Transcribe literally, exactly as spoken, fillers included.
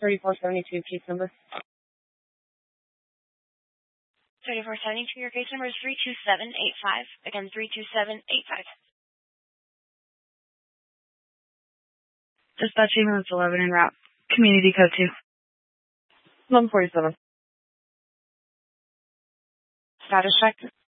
thirty-four seventy-two, case number. thirty-four seventy-two, your case number is three two seven eight five. Again, three two seven eight five. Dispatch ambulance eleven en route. Community code two. one forty-seven. Status check.